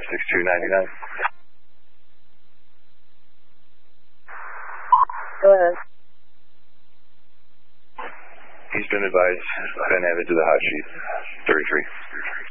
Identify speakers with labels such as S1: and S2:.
S1: 56299.
S2: Go ahead.
S1: He's been advised, Ben Abbott to the hot sheet, 33.